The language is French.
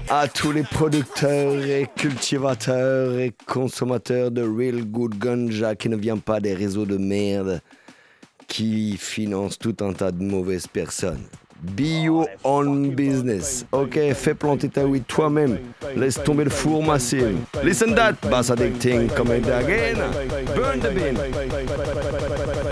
à tous les producteurs et cultivateurs et consommateurs de Real Good Ganja qui ne viennent pas des réseaux de merde qui financent tout un tas de mauvaises personnes. Be your own business. Ok, fais planter ta weed toi-même. Laisse tomber le four massif. Listen that, bass addicting, coming again. Burn the bin.